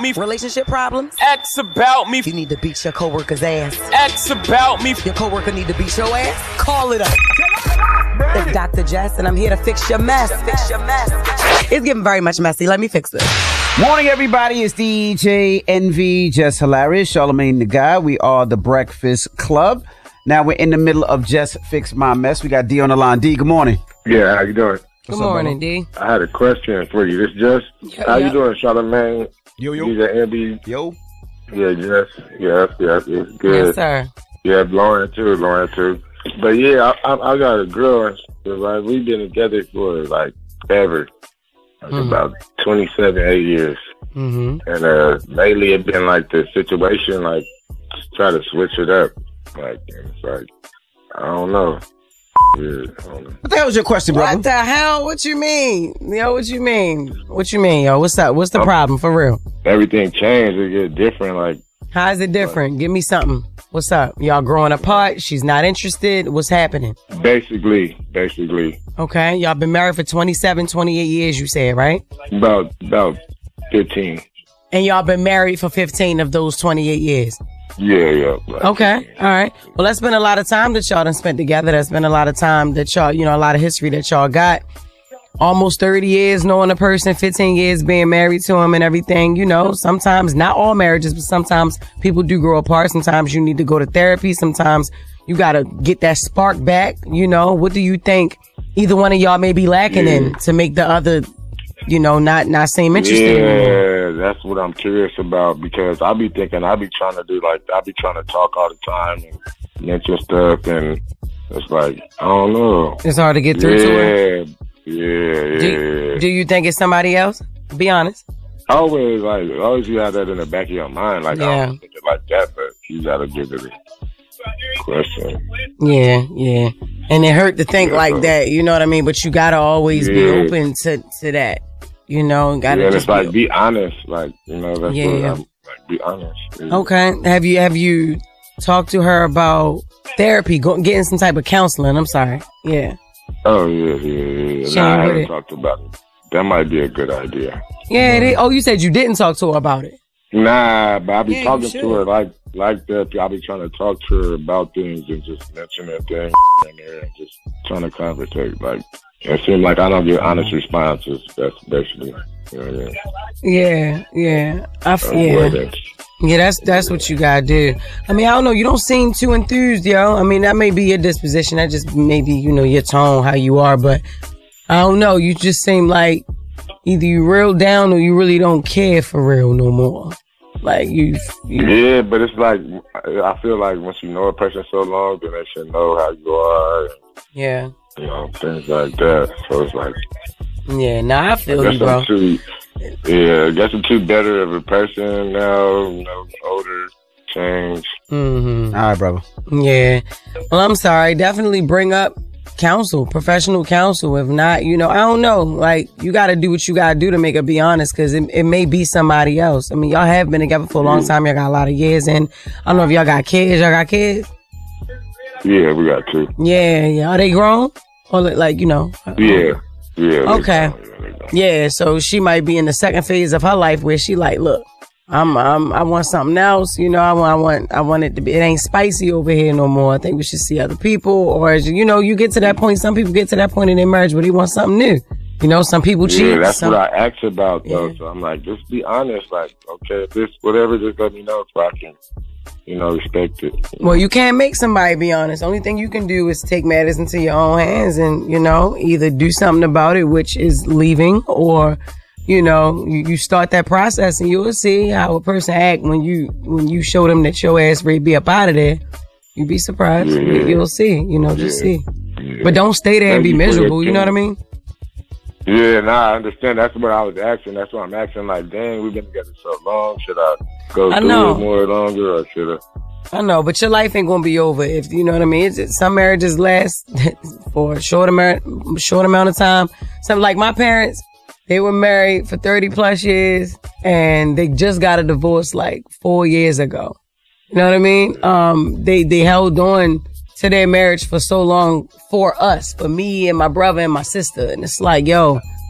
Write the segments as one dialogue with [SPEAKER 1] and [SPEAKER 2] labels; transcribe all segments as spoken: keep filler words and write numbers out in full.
[SPEAKER 1] me.
[SPEAKER 2] Relationship problems?
[SPEAKER 1] X about me.
[SPEAKER 2] You need to beat your coworker's ass.
[SPEAKER 1] X about me.
[SPEAKER 2] Your coworker need to beat your ass? Call it up. It's Doctor Jess, and I'm here to fix your mess. Fix your mess. It's getting very much messy. Let me fix this.
[SPEAKER 3] Morning, everybody. It's D J Envy, Just Hilarious, Charlamagne the Guy. We are the Breakfast Club. Now we're in the middle of Just Fix My Mess. We got D on the line. D, good morning.
[SPEAKER 4] Yeah, how you doing?
[SPEAKER 2] Good morning, D.
[SPEAKER 4] I had a question for you. This Just,
[SPEAKER 2] yeah,
[SPEAKER 4] how
[SPEAKER 2] yeah.
[SPEAKER 4] you doing, Charlamagne?
[SPEAKER 3] Yo, yo.
[SPEAKER 4] D J Envy.
[SPEAKER 3] Yo.
[SPEAKER 4] Yeah, Just, yes, yes, it's good.
[SPEAKER 2] Yes, sir.
[SPEAKER 4] Yeah, Lauren too, Lauren too. But yeah, I, I, I got a girl. Like, we've been together for like ever, like
[SPEAKER 2] mm-hmm.
[SPEAKER 4] about twenty-seven, eight years.
[SPEAKER 2] Mm-hmm.
[SPEAKER 4] And uh, lately it's been like the situation, like just try to switch it up. Like, and it's like, I don't know. Yeah, I don't know.
[SPEAKER 3] What the hell was your question, brother?
[SPEAKER 2] What the hell? What you mean? Yo, what you mean? What you mean, yo? What's up? What's the um, problem, for real?
[SPEAKER 4] Everything changed. It get different, like.
[SPEAKER 2] How is it different? Give me something. What's up? Y'all growing apart? She's not interested? What's happening?
[SPEAKER 4] Basically, basically.
[SPEAKER 2] Okay. Y'all been married for twenty-seven, twenty-eight years, you said, right?
[SPEAKER 4] About, about fifteen.
[SPEAKER 2] And y'all been married for fifteen of those twenty-eight years?
[SPEAKER 4] Yeah, yeah. Right.
[SPEAKER 2] Okay. All right. Well, that's been a lot of time that y'all done spent together. That's been a lot of time that y'all, you know, a lot of history that y'all got. Almost thirty years knowing a person, fifteen years being married to him and everything. You know, sometimes, not all marriages, but sometimes people do grow apart. Sometimes you need to go to therapy. Sometimes you got to get that spark back. You know, what do you think either one of y'all may be lacking
[SPEAKER 4] yeah.
[SPEAKER 2] in to make the other, you know, not, not seem interested?
[SPEAKER 4] Yeah,
[SPEAKER 2] anymore?
[SPEAKER 4] That's what I'm curious about, because I be thinking, I be trying to do like, I be trying to talk all the time and mention stuff, and it's like, I don't know.
[SPEAKER 2] It's hard to get through
[SPEAKER 4] yeah.
[SPEAKER 2] to her?
[SPEAKER 4] Yeah, yeah.
[SPEAKER 2] Do, do you think it's somebody else? Be honest.
[SPEAKER 4] Always, like, always you have that in the back of your mind. Like,
[SPEAKER 2] yeah.
[SPEAKER 4] I don't think it like that, but you gotta give it a question.
[SPEAKER 2] Yeah, yeah. And it hurt to think
[SPEAKER 4] yeah,
[SPEAKER 2] like
[SPEAKER 4] so,
[SPEAKER 2] that, you know what I mean? But you gotta always
[SPEAKER 4] yeah.
[SPEAKER 2] be open to, to that. You know, gotta
[SPEAKER 4] yeah,
[SPEAKER 2] just
[SPEAKER 4] it's like,
[SPEAKER 2] be,
[SPEAKER 4] be honest. Like, you know, that's
[SPEAKER 2] yeah,
[SPEAKER 4] what
[SPEAKER 2] yeah.
[SPEAKER 4] I'm, like, be honest. Yeah.
[SPEAKER 2] Okay. Have you, have you talked to her about therapy, go, getting some type of counseling? I'm sorry. Yeah.
[SPEAKER 4] Oh, yeah, yeah, yeah.
[SPEAKER 2] She
[SPEAKER 4] Nah, I haven't
[SPEAKER 2] it.
[SPEAKER 4] talked about it. That might be a good idea.
[SPEAKER 2] Yeah, it is. Oh, you said you didn't talk to her about it.
[SPEAKER 4] Nah, but I be
[SPEAKER 2] yeah,
[SPEAKER 4] talking to her like like that. I be trying to talk to her about things and just mentioning things in there and just trying to conversate. Like, it seems like I don't get honest responses. That's basically, you know what I mean?
[SPEAKER 2] Yeah, yeah. I f-
[SPEAKER 4] uh,
[SPEAKER 2] yeah. Yeah, that's that's what you gotta do. I mean, I don't know. You don't seem too enthused, yo. I mean, that may be your disposition. That just may be, you know, your tone, how you are. But I don't know. You just seem like either you real down or you really don't care for real no more. Like you, you.
[SPEAKER 4] Yeah, but it's like, I feel like once you know a person so long, then they should know how you are. And,
[SPEAKER 2] yeah.
[SPEAKER 4] You know, things like that. So it's like.
[SPEAKER 2] Yeah, nah, I feel
[SPEAKER 4] I
[SPEAKER 2] you, bro.
[SPEAKER 4] Too, yeah, I guess I'm too better of a person now. You know, older, change.
[SPEAKER 2] Mm-hmm.
[SPEAKER 3] All right, brother.
[SPEAKER 2] Yeah. Well, I'm sorry. Definitely bring up counsel, professional counsel. If not, you know, I don't know. Like, you got to do what you got to do to make her be honest, because it, it may be somebody else. I mean, y'all have been together for a long time. Y'all got a lot of years, and I don't know if y'all got kids. Y'all got kids?
[SPEAKER 4] Yeah, we got two.
[SPEAKER 2] Yeah, yeah. Are they grown? Or like, you know?
[SPEAKER 4] Yeah. Yeah.
[SPEAKER 2] Okay. Yeah, so she might be in the second phase of her life where she like, look, I'm, I'm, I want something else. You know, I want, I want, I want it to be, it ain't spicy over here no more. I think we should see other people. Or, you know, you get to that point, some people get to that point in their marriage where they want something new. You know, some people cheat.
[SPEAKER 4] Yeah, that's
[SPEAKER 2] some,
[SPEAKER 4] what I asked about, though.
[SPEAKER 2] Yeah.
[SPEAKER 4] So I'm like, just be honest. Like, okay, if this, whatever, just let me know so I can, you know, respect it.
[SPEAKER 2] Well, you can't make somebody be honest. Only thing you can do is take matters into your own hands and, you know, either do something about it, which is leaving, or, you know, you, you start that process and you'll see how a person act when you, when you show them that your ass ready to be up out of there. You'd be surprised.
[SPEAKER 4] Yeah.
[SPEAKER 2] You, you'll see, you know, just
[SPEAKER 4] yeah.
[SPEAKER 2] see.
[SPEAKER 4] Yeah.
[SPEAKER 2] But don't stay there and
[SPEAKER 4] Thank
[SPEAKER 2] be
[SPEAKER 4] you
[SPEAKER 2] miserable. You know what I mean?
[SPEAKER 4] Yeah, nah, I understand. That's what I was asking. That's why I'm asking, like, dang, we've been together so long. Should I go
[SPEAKER 2] I
[SPEAKER 4] through
[SPEAKER 2] know.
[SPEAKER 4] it more longer, or should I?
[SPEAKER 2] I know, but your life ain't gonna be over if you know what I mean. It's, it's, some marriages last for a short amount, short amount of time. Something like my parents, they were married for thirty plus years, and they just got a divorce like four years ago. You know what I mean? Um, they they held on to their marriage for so long for us, for me and my brother and my sister, and it's like, yo,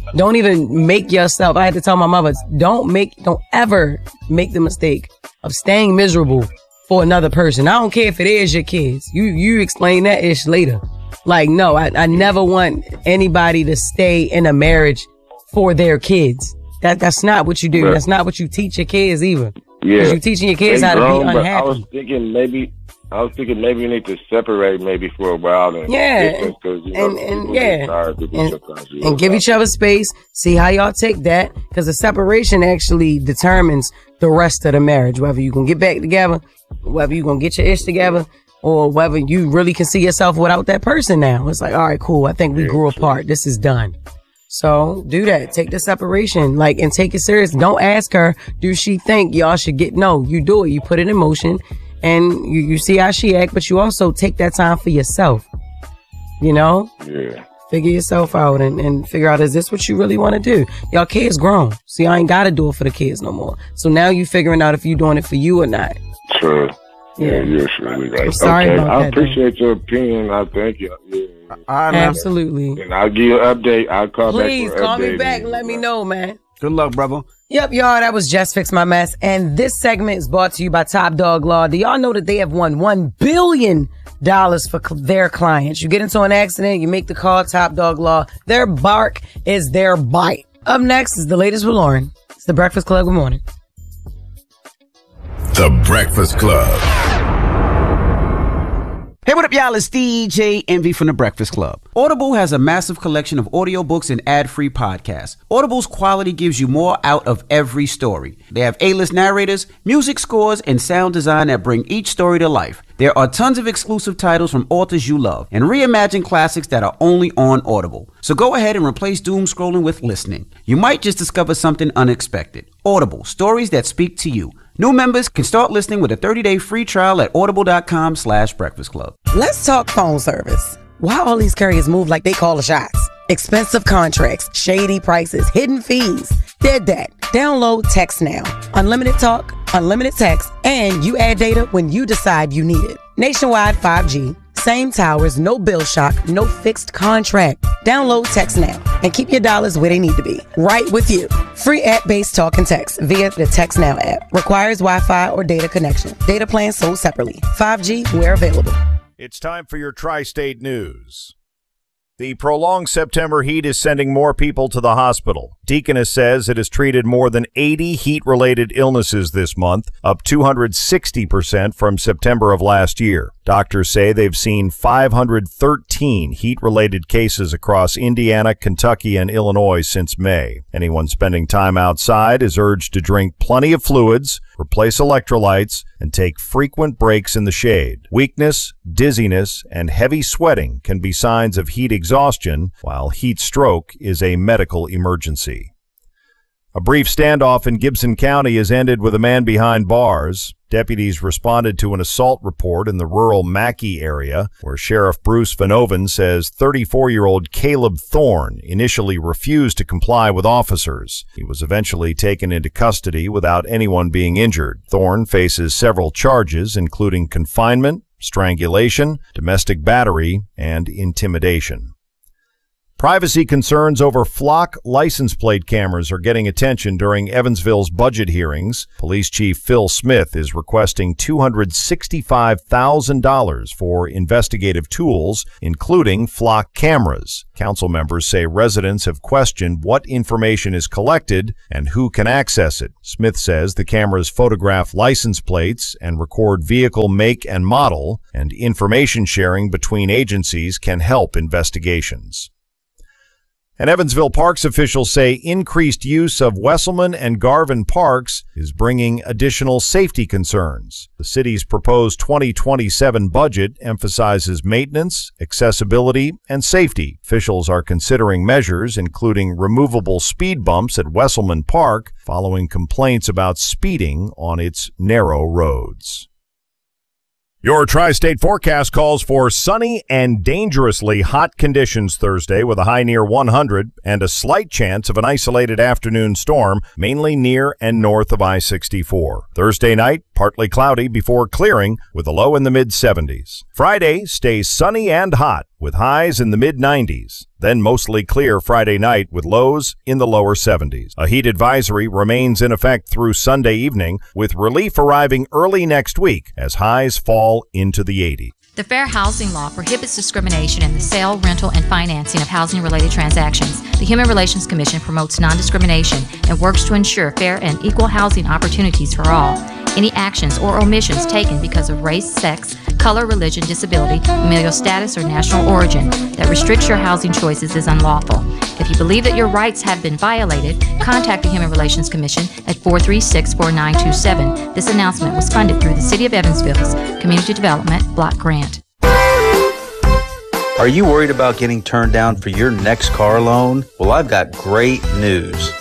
[SPEAKER 2] Don't even make yourself, I had to tell my mother, don't make, don't ever make the mistake of staying miserable for another person. I don't care if it is your kids. You, you explain that ish later. Like, no, I, I never want anybody to stay in a marriage for their kids. That, that's not what you do. Right. That's not what you teach your kids either. Yeah. You're teaching your kids how grown, to be unhappy.
[SPEAKER 4] I was thinking maybe, I was thinking maybe you need to separate maybe for a while. And
[SPEAKER 2] yeah. And, you know, and, and yeah. And, and give each other space. See how y'all take that. Because the separation actually determines the rest of the marriage. Whether you can get back together, whether you going to get your ish together, or whether you really can see yourself without that person now. It's like, all right, cool. I think we yeah, grew apart. This is done. So do that. Take the separation, like, and take it serious. Don't ask her, do she think y'all should get, no, you do it. You put it in motion and you, you see how she act, but you also take that time for yourself, you know?
[SPEAKER 4] Yeah.
[SPEAKER 2] Figure yourself out and, and figure out, is this what you really want to do? Y'all kids grown. See, I ain't got to do it for the kids no more. So now you figuring out if you doing it for you or not.
[SPEAKER 4] True. Yeah, yeah, you're surely right. I'm
[SPEAKER 2] sorry
[SPEAKER 4] okay.
[SPEAKER 2] about
[SPEAKER 4] I
[SPEAKER 2] that,
[SPEAKER 4] appreciate though. Your opinion. I thank you. Yeah.
[SPEAKER 3] I
[SPEAKER 2] Absolutely.
[SPEAKER 4] And I'll give you an update. I'll call
[SPEAKER 2] Please,
[SPEAKER 4] back. Please
[SPEAKER 2] call me back and let me know, man.
[SPEAKER 3] Good luck, brother.
[SPEAKER 2] Yep, y'all, that was Just Fix My Mess. And this segment is brought to you by Top Dog Law. Do y'all know that they have won one billion dollars for cl- their clients? You get into an accident, you make the call, Top Dog Law. Their bark is their bite. Up next is the latest with Lauren. It's The Breakfast Club. Good morning.
[SPEAKER 5] The Breakfast Club.
[SPEAKER 3] Hey, what up, y'all? It's D J Envy from The Breakfast Club. Audible has a massive collection of audiobooks and ad-free podcasts. Audible's quality gives you more out of every story. They have A-list narrators, music scores, and sound design that bring each story to life. There are tons of exclusive titles from authors you love and reimagine classics that are only on Audible. So go ahead and replace doom scrolling with listening. You might just discover something unexpected. Audible, stories that speak to you. New members can start listening with a thirty-day free trial at audible.com slash breakfast club.
[SPEAKER 2] Let's talk phone service. Why all these carriers move like they call the shots? Expensive contracts, shady prices, hidden fees. Dead that. Download Text Now. Unlimited talk, unlimited text, and you add data when you decide you need it. Nationwide five G. Same towers, no bill shock, no fixed contract. Download Text Now and keep your dollars where they need to be. Right with you. Free app-based talk and text via the Text Now app. Requires Wi-Fi or data connection. Data plans sold separately. five G where available.
[SPEAKER 6] It's time for your Tri-State News. The prolonged September heat is sending more people to the hospital. Deaconess says it has treated more than eighty heat-related illnesses this month, up two hundred sixty percent from September of last year. Doctors say they've seen five hundred thirteen heat-related cases across Indiana, Kentucky, and Illinois since May. Anyone spending time outside is urged to drink plenty of fluids, replace electrolytes, and take frequent breaks in the shade. Weakness, dizziness, and heavy sweating can be signs of heat exhaustion, while heat stroke is a medical emergency. A brief standoff in Gibson County has ended with a man behind bars. Deputies responded to an assault report in the rural Mackey area, where Sheriff Bruce Vanoven says thirty-four-year-old Caleb Thorne initially refused to comply with officers. He was eventually taken into custody without anyone being injured. Thorne faces several charges, including confinement, strangulation, domestic battery, and intimidation. Privacy concerns over Flock license plate cameras are getting attention during Evansville's budget hearings. Police Chief Phil Smith is requesting two hundred sixty-five thousand dollars for investigative tools, including Flock cameras. Council members say residents have questioned what information is collected and who can access it. Smith says the cameras photograph license plates and record vehicle make and model, and information sharing between agencies can help investigations. And Evansville Parks officials say increased use of Wesselman and Garvin parks is bringing additional safety concerns. The city's proposed twenty twenty-seven budget emphasizes maintenance, accessibility, and safety. Officials are considering measures including removable speed bumps at Wesselman Park following complaints about speeding on its narrow roads. Your Tri-State forecast calls for sunny and dangerously hot conditions Thursday with a high near one hundred and a slight chance of an isolated afternoon storm, mainly near and north of I sixty-four. Thursday night, partly cloudy before clearing with a low in the mid seventies. Friday stays sunny and hot with highs in the mid nineties. then mostly clear Friday night with lows in the lower seventies. A heat advisory remains in effect through Sunday evening, with relief arriving early next week as highs fall into the eighties.
[SPEAKER 5] The Fair Housing Law prohibits discrimination in the sale, rental, and financing of housing-related transactions. The Human Relations Commission promotes non-discrimination and works to ensure fair and equal housing opportunities for all. Any actions or omissions taken because of race, sex, color, religion, disability, familial status, or national origin that restricts your housing choices is unlawful. If you believe that your rights have been violated, contact the Human Relations Commission at four three six, four nine two seven. This announcement was funded through the City of Evansville's Community Development Block Grant.
[SPEAKER 7] Are you worried about getting turned down for your next car loan? Well, I've got great news.